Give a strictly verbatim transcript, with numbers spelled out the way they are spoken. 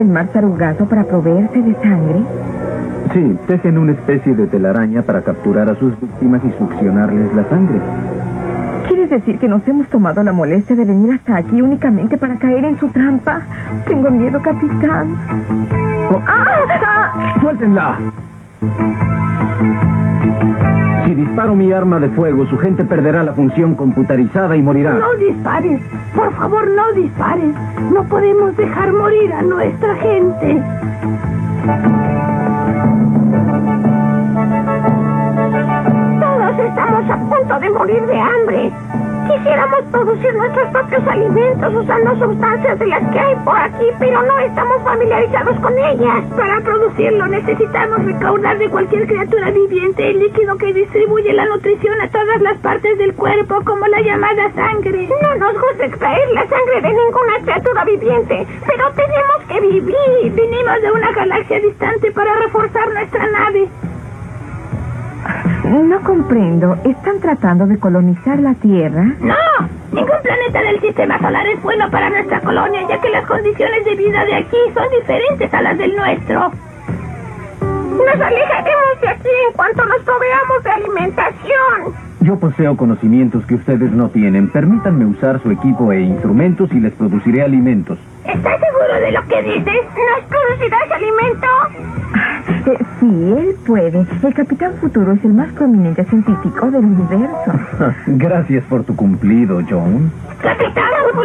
el mar Sarugaso para proveerse de sangre? Sí, tejen una especie de telaraña para capturar a sus víctimas y succionarles la sangre. ¿Quieres decir que nos hemos tomado la molestia de venir hasta aquí únicamente para caer en su trampa? Tengo miedo, capitán. Oh. ¡Ah! ¡Ah! ¡Suéltenla! Si disparo mi arma de fuego, su gente perderá la función computarizada y morirá. No dispares. Por favor, no dispares. No podemos dejar morir a nuestra gente. Todos estamos a punto de morir de hambre. Quisiéramos producir nuestros propios alimentos usando sustancias de las que hay por aquí, pero no estamos familiarizados con ellas. Para producirlo necesitamos recaudar de cualquier criatura viviente el líquido que distribuye la nutrición a todas las partes del cuerpo, como la llamada sangre. No nos gusta extraer la sangre de ninguna criatura viviente, pero tenemos que vivir. Venimos de una galaxia distante para reforzar nuestra nave. No comprendo. ¿Están tratando de colonizar la Tierra? ¡No! Ningún planeta del sistema solar es bueno para nuestra colonia, ya que las condiciones de vida de aquí son diferentes a las del nuestro. Nos alejaremos de aquí en cuanto nos proveamos de alimentación. Yo poseo conocimientos que ustedes no tienen. Permítanme usar su equipo e instrumentos y les produciré alimentos. ¿Estás seguro de lo que dices? ¿Nos producirás alimento? Eh, sí, él puede. El Capitán Futuro es el más prominente científico del universo. Gracias por tu cumplido, John. Capitán